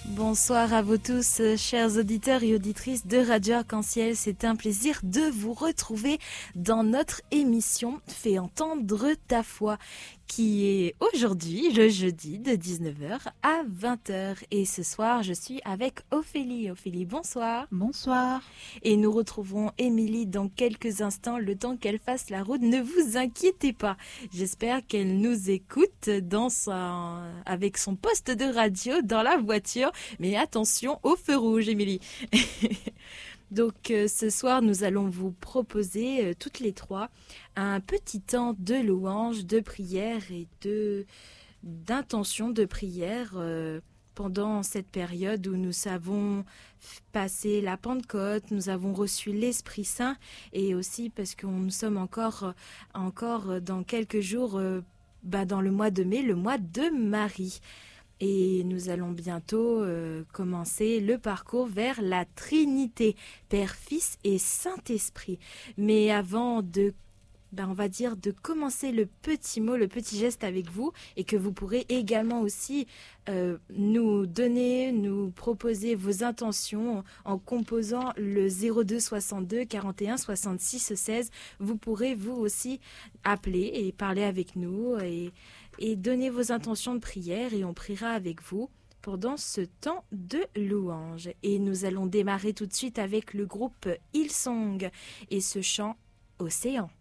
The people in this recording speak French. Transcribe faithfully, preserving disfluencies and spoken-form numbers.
Bonsoir à vous tous, chers auditeurs et auditrices de Radio Arc-en-Ciel. C'est un plaisir de vous retrouver dans notre émission Fais entendre ta foi, qui est aujourd'hui le jeudi de dix-neuf heures à vingt heures. Et ce soir, je suis avec Ophélie. Ophélie, bonsoir. Bonsoir. Et nous retrouverons Émilie dans quelques instants, le temps qu'elle fasse la route. Ne vous inquiétez pas. J'espère qu'elle nous écoute dans sa... avec son poste de radio dans la voiture. Mais attention au feu rouge, Émilie. Donc euh, ce soir, nous allons vous proposer euh, toutes les trois un petit temps de louange, de prière et de d'intention de prière euh, pendant cette période où nous avons passé la Pentecôte, nous avons reçu l'Esprit Saint et aussi parce que nous sommes encore encore dans quelques jours euh, bah, dans le mois de mai, le mois de Marie. Et nous allons bientôt euh, commencer le parcours vers la Trinité, Père, Fils et Saint-Esprit. Mais avant de, ben on va dire, de commencer le petit mot, le petit geste avec vous, et que vous pourrez également aussi euh, nous donner, nous proposer vos intentions en composant le zéro deux soixante-deux quarante et un soixante-six seize. Vous pourrez vous aussi appeler et parler avec nous et et donnez vos intentions de prière et on priera avec vous pendant ce temps de louange. Et nous allons démarrer tout de suite avec le groupe Hillsong et ce chant Océan.